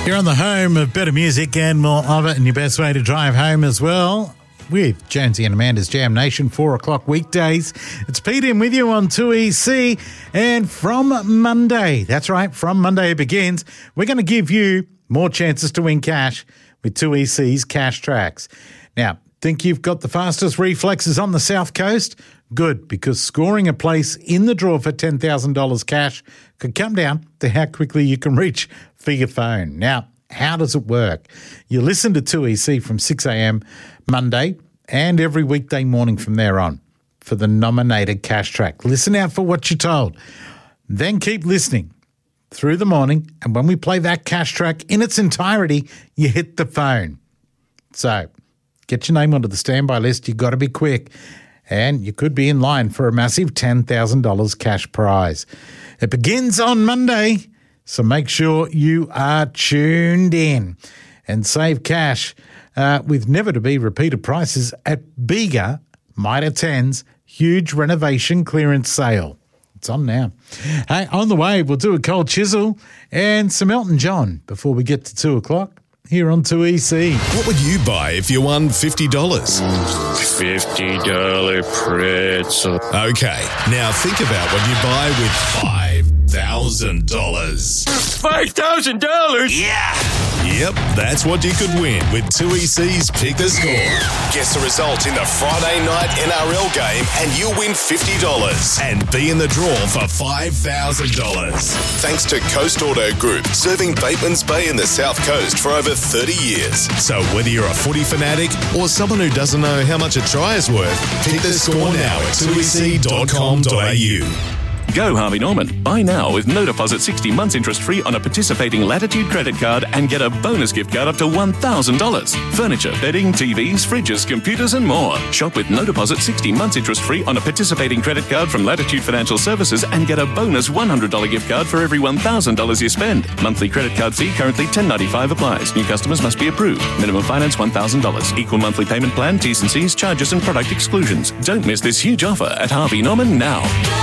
You're on the home of better music and more of it, and your best way to drive home as well. With Jonesy and Amanda's Jam Nation, 4 o'clock weekdays. It's Pete in with you on 2EC. And from Monday, that's right, from Monday it begins, we're going to give you more chances to win cash with 2EC's Cash Tracks. Now, think you've got the fastest reflexes on the South Coast? Good, because scoring a place in the draw for $10,000 cash could come down to how quickly you can reach for your phone. Now, how does it work? You listen to 2EC from 6 a.m. Monday and every weekday morning from there on for the nominated Cash Track. Listen out for what you're told. Then keep listening through the morning, and when we play that Cash Track in its entirety, you hit the phone. So get your name onto the standby list. You've got to be quick, and you could be in line for a massive $10,000 cash prize. It begins on Monday, so make sure you are tuned in and save cash with never-to-be repeated prices at Bega Mitre 10's huge renovation clearance sale. It's on now. Hey, on the way, we'll do a cold chisel and some Elton John before we get to 2 o'clock here on 2EC. What would you buy if you won $50? $50 pretzel. Okay, now think about what you buy with $5,000. $5,000? Yeah! Yep, that's what you could win with 2EC's Pick the Score. Guess the result in the Friday night NRL game and you'll win $50 and be in the draw for $5,000. Thanks to Coast Auto Group, serving Bateman's Bay in the South Coast for over 30 years. So whether you're a footy fanatic or someone who doesn't know how much a try is worth, pick the score now at 2ec.com.au. Go Harvey Norman. Buy now with no deposit 60 months interest free on a participating Latitude credit card and get a bonus gift card up to $1,000. Furniture, bedding, TVs, fridges, computers and more. Shop with no deposit 60 months interest free on a participating credit card from Latitude Financial Services and get a bonus $100 gift card for every $1,000 you spend. Monthly credit card fee currently $10.95 applies. New customers must be approved. Minimum finance $1,000. Equal monthly payment plan, T's and C's, charges and product exclusions. Don't miss this huge offer at Harvey Norman now.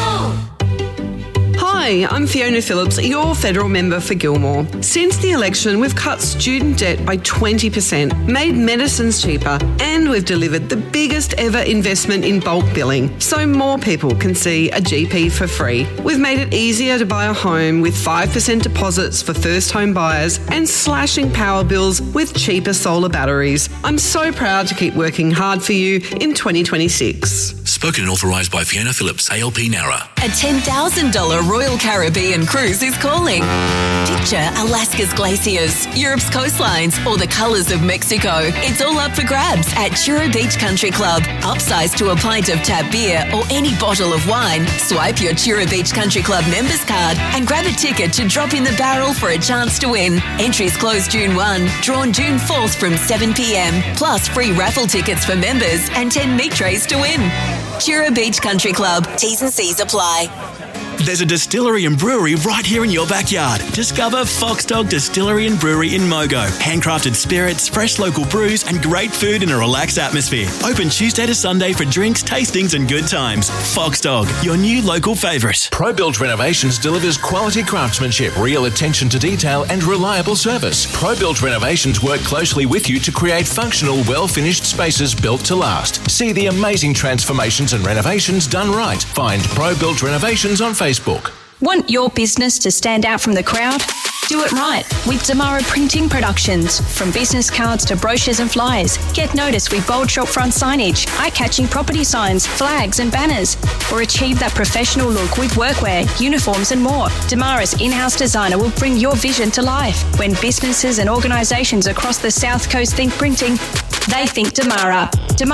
Hi, I'm Fiona Phillips, your federal member for Gilmore. Since the election, we've cut student debt by 20%, made medicines cheaper, and we've delivered the biggest ever investment in bulk billing, so more people can see a GP for free. We've made it easier to buy a home with 5% deposits for first home buyers and slashing power bills with cheaper solar batteries. I'm so proud to keep working hard for you in 2026. Spoken and authorised by Fiona Phillips, ALP Nara. A $10,000 Royal Caribbean cruise is calling. Picture Alaska's glaciers, Europe's coastlines, or the colours of Mexico. It's all up for grabs at Chura Beach Country Club. Upsize to a pint of tap beer or any bottle of wine. Swipe your Chura Beach Country Club members card and grab a ticket to drop in the barrel for a chance to win. Entries close June 1, drawn June 4th from 7 p.m. Plus free raffle tickets for members and 10 meat trays to win. Chura Beach Country Club. T's and C's apply. There's a distillery and brewery right here in your backyard. Discover Fox Dog Distillery and Brewery in Mogo. Handcrafted spirits, fresh local brews, and great food in a relaxed atmosphere. Open Tuesday to Sunday for drinks, tastings, and good times. Fox Dog, your new local favourite. ProBuild Renovations delivers quality craftsmanship, real attention to detail, and reliable service. ProBuild Renovations work closely with you to create functional, well-finished spaces built to last. See the amazing transformations and renovations done right. Find ProBuild Renovations on Facebook. Want your business to stand out from the crowd? Do it right with Damara Printing Productions. From business cards to brochures and flyers, get noticed with bold shop front signage, eye-catching property signs, flags and banners, or achieve that professional look with workwear, uniforms and more. Damara's in-house designer will bring your vision to life. When businesses and organisations across the South Coast think printing, they think Damara.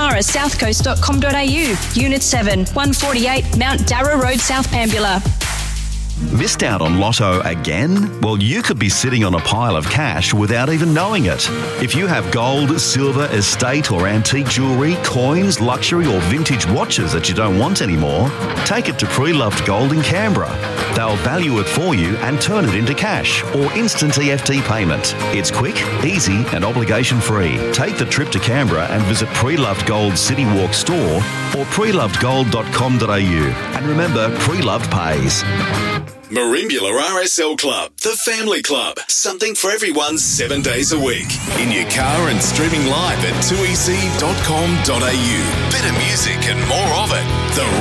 damarasouthcoast.com.au, Unit 7, 148 Mount Darra Road, South Pambula. Missed out on Lotto again? Well, you could be sitting on a pile of cash without even knowing it. If you have gold, silver, estate or antique jewellery, coins, luxury or vintage watches that you don't want anymore, take it to Pre-Loved Gold in Canberra. They'll value it for you and turn it into cash or instant EFT payment. It's quick, easy and obligation-free. Take the trip to Canberra and visit Pre-Loved Gold City Walk store or prelovedgold.com.au. And remember, Pre-Loved pays. Merimbula RSL Club, the family club. Something for everyone 7 days a week. In your car and streaming live at 2ec.com.au. Better music and more of it. The